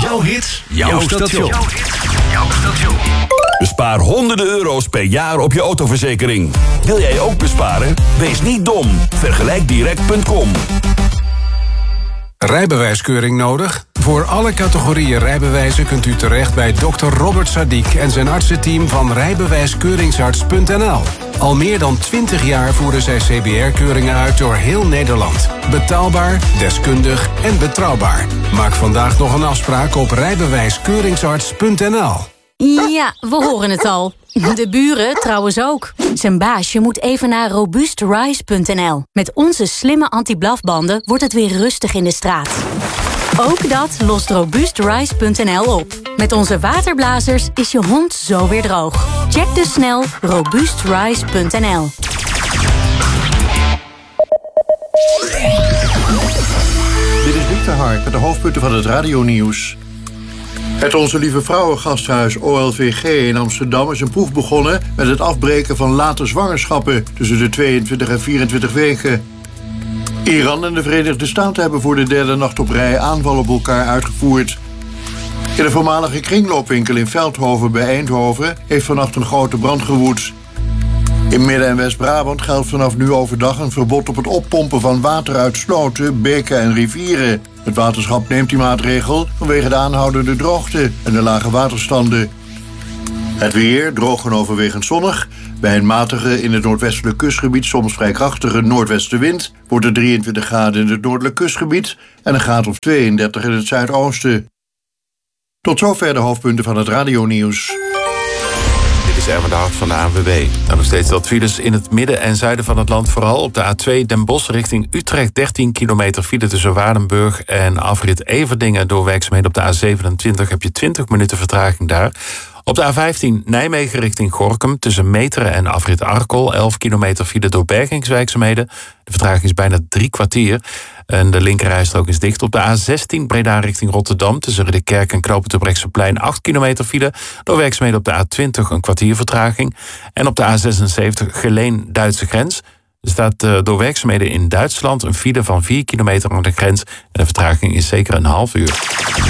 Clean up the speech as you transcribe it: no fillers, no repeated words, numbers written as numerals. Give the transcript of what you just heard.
Jouw hit, jouw station. Bespaar honderden euro's per jaar op je autoverzekering. Wil jij ook besparen? Wees niet dom. Vergelijkdirect.com. Rijbewijskeuring nodig? Voor alle categorieën rijbewijzen kunt u terecht bij Dr. Robert Sadiq en zijn artsenteam van rijbewijskeuringsarts.nl. Al meer dan 20 jaar voeren zij CBR-keuringen uit door heel Nederland. Betaalbaar, deskundig en betrouwbaar. Maak vandaag nog een afspraak op rijbewijskeuringsarts.nl. Ja, we horen het al. De buren trouwens ook. Zijn baasje moet even naar robuustrise.nl. Met onze slimme anti-blafbanden wordt het weer rustig in de straat. Ook dat lost robuustrise.nl op. Met onze waterblazers is je hond zo weer droog. Check dus snel robuustrise.nl. Dit is Dick de Hark met de hoofdpunten van het radionieuws. Het Onze Lieve Vrouwengasthuis OLVG in Amsterdam is een proef begonnen met het afbreken van late zwangerschappen tussen de 22 en 24 weken. Iran en de Verenigde Staten hebben voor de derde nacht op rij aanvallen op elkaar uitgevoerd. In de voormalige kringloopwinkel in Veldhoven bij Eindhoven heeft vannacht een grote brand gewoed. In Midden- en West-Brabant geldt vanaf nu overdag een verbod op het oppompen van water uit sloten, beken en rivieren. Het waterschap neemt die maatregel vanwege de aanhoudende droogte en de lage waterstanden. Het weer, droog en overwegend zonnig. Bij een matige in het noordwestelijk kustgebied soms vrij krachtige noordwestenwind wordt het 23 graden in het noordelijk kustgebied en een graad of 32 in het zuidoosten. Tot zover de hoofdpunten van het radionieuws. Dit is Erwin de Hart van de ANWB. Nog steeds wat files in het midden en zuiden van het land. Vooral op de A2 Den Bosch richting Utrecht. 13 kilometer file tussen Waardenburg en afrit Everdingen. Door werkzaamheden op de A27 heb je 20 minuten vertraging daar. Op de A15 Nijmegen richting Gorinchem tussen Meteren en afrit Arkel. 11 kilometer file door bergingswerkzaamheden. De vertraging is bijna 3 kwartier. En de linkerrijstrook is dicht. Op de A16 Breda richting Rotterdam tussen Ridderkerk en Knoopend Terbrechtseplein 8 kilometer file. Door werkzaamheden op de A20 een kwartier vertraging. En op de A76 Geleen-Duitse grens. Er staat door werkzaamheden in Duitsland een file van 4 kilometer aan de grens. En de vertraging is zeker een half uur.